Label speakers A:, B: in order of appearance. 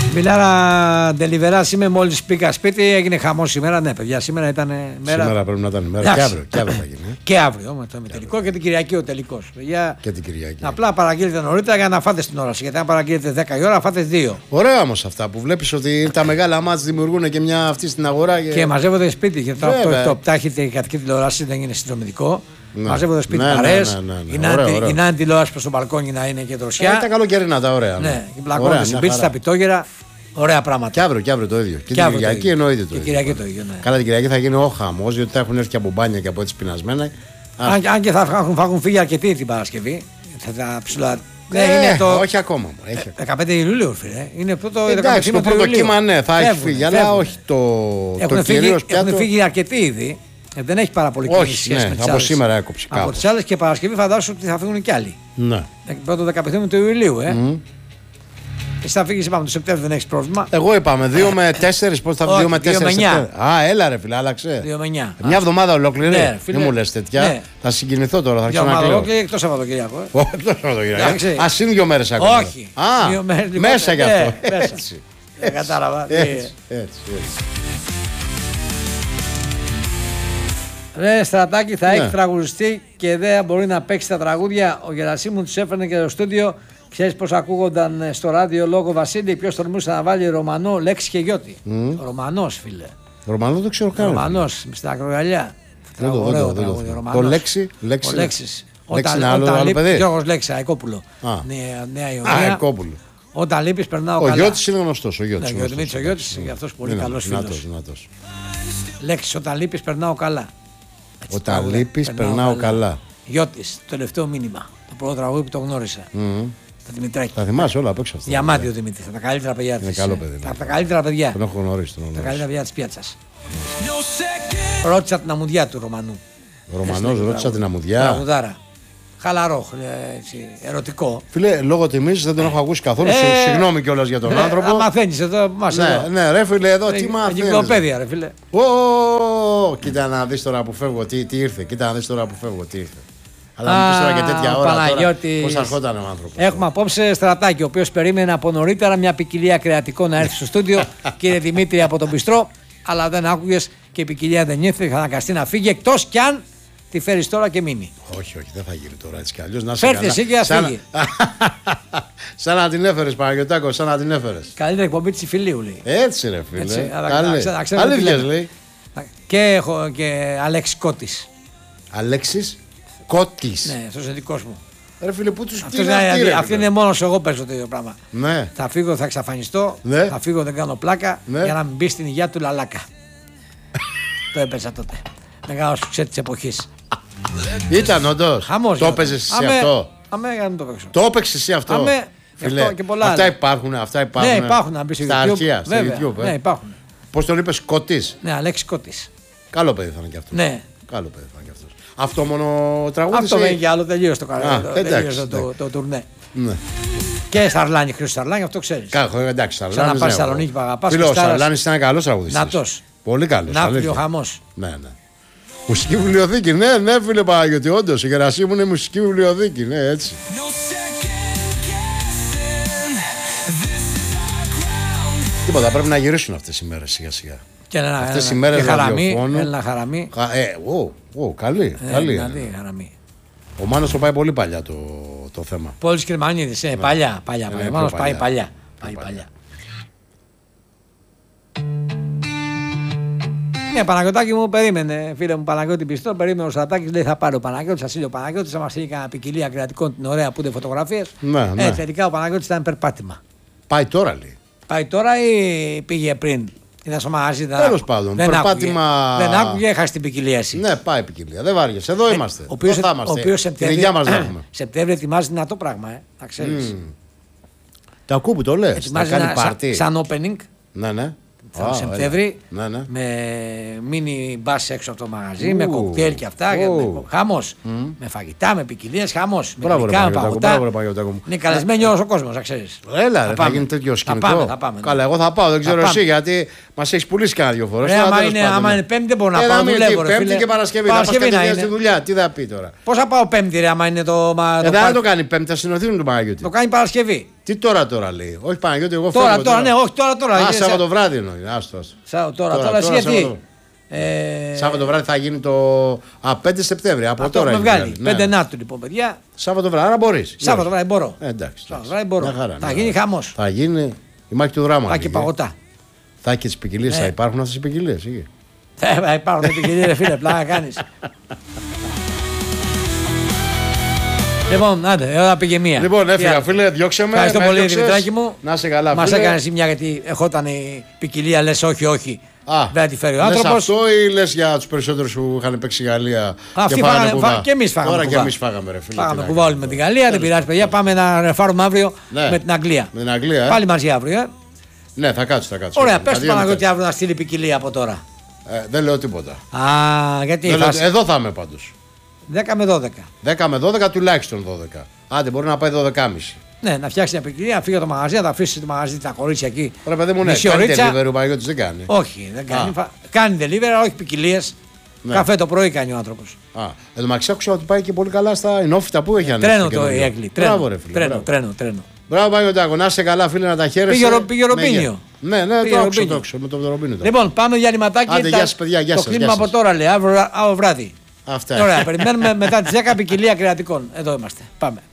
A: Μιλάρα ντελιβεράς είμαι, μόλις πήγα σπίτι, έγινε χαμός σήμερα. Ναι, παιδιά, σήμερα ήταν μέρα.
B: Σήμερα πρέπει να ήταν μέρα. Και αύριο θα γίνει.
A: Και αύριο, με το τελικό και την Κυριακή ο τελικός.
B: Και την Κυριακή.
A: Απλά παραγγείλετε νωρίτερα για να φάτε στην ώρα σας. Γιατί αν παραγγείλετε 10 η ώρα, φάτε 2.
B: Ωραία όμως αυτά που βλέπεις ότι τα μεγάλα μάτς δημιουργούν και μια αυτή στην αγορά.
A: Και μαζεύονται σπίτι. Γιατί το πτάχετε η κατοική τηλεόραση δεν είναι συνδρομητικό. Ναι. Μαζεύονται σπίτι παρέες. Γυρνάνε τηλεόραση προς το μπαλκόνι να είναι και δροσιά.
B: Τα καλοκαιρινά τα ωραία.
A: Ναι, και πλακώνονται στην πίτσα, στα πιτόγερα. Ωραία πράγματα.
B: Και αύριο το ίδιο. Και την Κυριακή εννοείται το ίδιο. Καλά, την Κυριακή θα γίνει ο χαμός, γιατί θα έχουν έρθει και από μπάνια και από έτσι πεινασμένα.
A: Αν και θα έχουν φύγει αρκετοί την Παρασκευή. Θα τα ψηλά. Ναι,
B: όχι ακόμα.
A: 15 Ιουλίου, φίλε. Είναι πρώτο,
B: εντάξει, το πρώτο κύμα, ναι, θα έχει φύγει, αλλά όχι το κυρίως πιάτο.
A: Έχουν φύγει αρκετοί ήδη. Δεν έχει πάρα πολύ
B: κοινή σχέση με τις
A: από
B: άλλες. Σήμερα έκοψε κάπως.
A: Από τις άλλες και Παρασκευή φαντάσου ότι θα φύγουν κι άλλοι.
B: Ναι.
A: Πρώτο 15 του Ιουλίου, Εσύ θα φύγεις, είπαμε, το Σεπτέμβριο δεν έχεις πρόβλημα.
B: Εγώ είπαμε 2 με 4, πώς θα βγει 2 με 4. Α, έλα ρε φίλε, άλλαξε.
A: 2 με 9.
B: Μια εβδομάδα ολόκληρη.
A: Ναι,
B: δεν μου λες τέτοια. Ναι. Θα συγκινηθώ τώρα, θα
A: ξανακλαίω. Μια εβδομάδα ολόκληρη εκτός Σαββατοκύριακο.
B: Εκτός Σαββατοκύριακο. Ας είναι 2 μέρες ακόμα.
A: Όχι.
B: Α, μέσα γι' αυτό. Έτσι.
A: Κατάλαβα.
B: Έτσι.
A: Ρε Στρατάκη, θα έχει τραγουδιστεί και δεν μπορεί να παίξει τα τραγούδια. Ο Γερασίμου τους έφερνε και στο στούντιο. Ξέρεις πώς ακούγονταν στο ράδιο λόγο Βασίλη, ποιος τολμούσε να βάλει Ρωμανό, λέξη και γιώτη. Ρωμανός, φίλε.
B: Ρωμανό δεν ξέρω καν.
A: Ρωμανός, στην ακρογαλιά.
B: Το λέξη.
A: Όταν λείπει. Γιώργος Λέξη, Αικόπουλο. Νέα Ιωνία.
B: Αικόπουλο.
A: Όταν λείπεις περνάω καλά.
B: Ο Γιώτης είναι γνωστός. Ο
A: Γιώτης, γι' αυτός πολύ καλός φίλος. Λέξη, όταν λείπεις περνάω καλά.
B: Όταν λείπεις περνάω καλά.
A: Γιώτης, το τελευταίο μήνυμα. Το πρώτο τραγούδι που το γνώρισα. Το Δημητράκη.
B: Θα θυμάσαι όλα απ' έξω αυτά.
A: Διαμάντιο Δημήτρη, τα καλύτερα παιδιά της.
B: Είναι καλό παιδί.
A: Τα καλύτερα παιδιά.
B: Τον έχω γνωρίσει.
A: Τα καλύτερα παιδιά της πιάτσας. Ρώτησα την αμμουδιά του Ρωμανού.
B: Ο Ρωμανός ρώτησα την αμμουδιά.
A: Τραγουδάρα. Χαλαρό, έτσι, ερωτικό.
B: Φίλε, λόγω τιμής δεν τον έχω ακούσει καθόλου. Συγγνώμη κιόλας για τον άνθρωπο.
A: Μαθαίνεις εδώ,
B: ναι, ρε φίλε, εδώ τι μαθαίνεις.
A: Εγκυκλοπαίδεια, ρε φίλε.
B: Κοίτα να δεις τώρα που φεύγω, τι ήρθε. Αλλά μου πεις τώρα και τέτοια ώρα. Πώς αρχόταν ο άνθρωπος.
A: Έχουμε απόψε Στρατάκη, ο οποίος περίμενε από νωρίτερα μια ποικιλία κρεατικών να έρθει στο στούντιο. Κύριε Δημήτρη από τον Πιστρό, αλλά δεν άκουγες και η ποικιλία δεν ήρθε. Θα αναγκαστεί να φύγει, εκτός κι αν τη φέρεις τώρα και μείνει.
B: Όχι, δεν θα γίνει τώρα έτσι κι αλλιώς.
A: Φέρτε εσύ και ας φύγει.
B: Σαν να την έφερες, Παναγιωτάκο, σαν να την έφερες.
A: Καλύτερη εκπομπή της Ιφιλίου, λέει.
B: Έτσι, ρε φίλε. Αλήθειες, λέει.
A: Και έχω και Αλέξη Κώτης.
B: Αλέξης Κώτης.
A: Ναι, αυτός είναι δικός μου.
B: Ρε φίλε, πού τους
A: αυτή είναι μόνος εγώ παίζω το ίδιο πράγμα.
B: Ναι.
A: Θα φύγω, θα εξαφανιστώ.
B: Ναι.
A: Θα φύγω, δεν κάνω πλάκα. Ναι. Για να μην μπει στην υγεία του Λαλάκα. Το έπαιζα τότε. Μεγάλο σουξέ της εποχής.
B: Ήταν όντως.
A: Χαμός.
B: Το έπαιζες εσύ αυτό.
A: Αμέ, για να το παίξω.
B: Το έπαιξες εσύ αυτό.
A: Αμέ,
B: φίλε,
A: και πολλά
B: αυτά υπάρχουν.
A: Ναι, υπάρχουν να μπει στο YouTube.
B: Στα αρχεία, στο YouTube.
A: Ναι, υπάρχουν.
B: Πώς τον είπες, Κώτης.
A: Ναι, Αλέξη Κώτης.
B: Καλό παιδί θα είναι και αυτό.
A: Ναι.
B: Καλό παιδί θα είναι και αυτό. Αυτό μόνο τραγούδι.
A: Αυτό δεν είναι και άλλο, τελείωσε το τουρνέ.
B: Ναι.
A: Και Σαρλάνη, Χρήστο Σαρλάνη, αυτό ξέρεις.
B: Εντάξει,
A: Σαρλάνη. Σαν να πας στη Θεσσαλονίκη που αγαπάς.
B: Φίλο, ο Σαρλάνης ήταν καλός τραγουδιστής.
A: Νατός.
B: Πολύ καλός.
A: Ναύλιο χαμός.
B: Ναι. Μουσική βιβλιοθήκη, ναι, φίλε Παναγιώτη, όντως. Η Γερασίμου είναι μουσική βιβλιοθήκη, ναι, έτσι. Τίποτα, πρέπει να γυρίσουν αυτές οι μέρες σιγά-σιγά. Αυτές οι μέρες ραδιοφώνου.
A: Ένα Χαραμί.
B: Καλή.
A: Χαραμί.
B: Ο Μάνος το πάει πολύ παλιά το θέμα.
A: Πόλης Κερμανίδης, παλιά. Ο Μάνος πάει παλιά. Ναι, Παναγιωτάκη μου περίμενε, φίλε μου Παναγιώτη Πιστό, περίμενε ο Στρατάκης, λέει θα πάρει ο Παναγιώτης, Ασίλιο Παναγιώτης, θα μας είχε κανένα ποικιλία κρεατικών την ωραία που είναι φωτογραφίες.
B: Ναι.
A: Τελικά ο Παναγιώτης ήταν περπάτημα.
B: Πάει τώρα, λέει.
A: Πάει τώρα ή πήγε πριν? Ήταν στο μαγαζί.
B: Τέλος πάντων, περπάτημα.
A: Δεν άκουγε, έχασε την ποικιλία εσύ.
B: Ναι, πάει ποικιλία. Δεν βάριεσαι. Εδώ είμαστε.
A: Ο οποίος Σεπτέμβριο ετοιμάζει δυνατό πράγμα, να ξέρεις.
B: Τα ακούω που το λες.
A: Να κάνει πάρτι. Σαν opening.
B: Ναι.
A: Το Σεπτέμβρη με μίνι μπας έξω από το μαγαζί, με κοκτέιλ και αυτά. Χαμός. Με φαγητά, με ποικιλίες, χαμός. Με γλυκά, με παγωτά. Είναι καλεσμένοι όλος ο κόσμος, να ξέρεις.
B: Έλα, ρε, θα γίνει τέτοιο σκηνικό.
A: Θα πάμε.
B: Καλά, εγώ θα πάω, δεν ξέρω εσύ γιατί μας έχεις πουλήσει κάνα 2 φορές.
A: Άμα είναι Πέμπτη, δεν μπορώ να πάω.
B: Πέμπτη και Παρασκευή. Θα πας κατευθείαν στη δουλειά. Τι θα πει τώρα.
A: Πώς θα πάω Πέμπτη, ρε, άμα είναι το.
B: Δεν το κάνει Πέμπτη, θα συνοηθούν το Παναγιώτη.
A: Το κάνει Παρασκευή.
B: Τι τώρα λέει. Όχι Παναγιώτη, εγώ
A: φεύγω. Τώρα, ναι, όχι τώρα.
B: Α, Σάββατο βράδυ εννοεί.
A: Τώρα, γιατί.
B: Σάββατο βράδυ θα γίνει το 5 Σεπτέμβρη. Από τώρα.
A: Με βγάλει. 5 Νάτου λοιπόν, παιδιά.
B: Σάββατο βράδυ, άρα μπορεί.
A: Σάββατο βράδυ μπορώ.
B: Εντάξει.
A: Σάββατο βράδυ μπορώ. Θα γίνει χαμός.
B: Θα γίνει η μάχη του δράματος.
A: Θα και παγωτά.
B: Θα και τι ποικιλίες, θα υπάρχουν αυτές οι ποικιλίες.
A: Θα υπάρχουν ποικιλίες, φίλε, πλάκα κάνεις. Λοιπόν, άντε, εδώ πήγε μία.
B: Λοιπόν, έφυγα, φίλε, διώξε με.
A: Ευχαριστώ πολύ, Δημητράκη μου.
B: Να είσαι καλά,
A: μας έκανε ζημιά γιατί ερχόταν η ποικιλία, λες όχι. Δεν τη φέρει ο άνθρωπος.
B: Αυτό ή λες για τους περισσότερους που είχαν παίξει Γαλλία.
A: Αυτοί φάγανε. Και εμείς φάγαμε.
B: Τώρα και εμείς φάγαμε, ρε φίλε.
A: Φάγαμε κουβά όλοι με τη Γαλλία, δεν πειράζει, παιδιά. Πάμε να ρεφάρουμε αύριο με την Αγγλία.
B: Με την Αγγλία.
A: Πάλι μαζί αύριο,
B: Ναι, θα κάτσω.
A: Ωραία, πες του Παναγιώτη αύριο να στείλει ποικιλία από τώρα.
B: Δεν λέω τίποτα.
A: Γιατί.
B: Εδώ θα είμαι πάντως.
A: 10 με 12.
B: 10 με 12 τουλάχιστον 12. Άντε, μπορεί να πάει 12,5.
A: Ναι, να φτιάξει μια ποικιλία, να φύγει από το μαγαζί, να τα αφήσει το μαγαζί τα κορίτσια εκεί.
B: Ρε παιδί μου, ναι, κάνει delivery ο Παναγιώτης, δεν κάνει.
A: Όχι, δεν κάνει. Κάνει delivery, όχι ποικιλίες. Ναι. Καφέ το πρωί κάνει ο άνθρωπος.
B: Εδώ μεταξύ άκουσα ότι πάει και πολύ καλά στα ενόφυτα που έχει ανοίξει.
A: Τρένο το Έγκλη. Τρένο.
B: Μπράβο, Παναγιώτη, να είσαι καλά, φίλε, να τα χαίρεσαι.
A: Πήγε Ροπίνιο.
B: Ναι, το άκουσα με τον Ροπίνιο.
A: Λοιπόν, πάμε για λιματάκι.
B: Άντε, γεια σας, παιδιά, γεια σας.
A: Το κλείνουμε από τώρα, λέει, αύριο βράδυ.
B: Αυτά.
A: Ωραία, περιμένουμε μετά τις 10 ποικιλία κρεατικών. Εδώ είμαστε. Πάμε.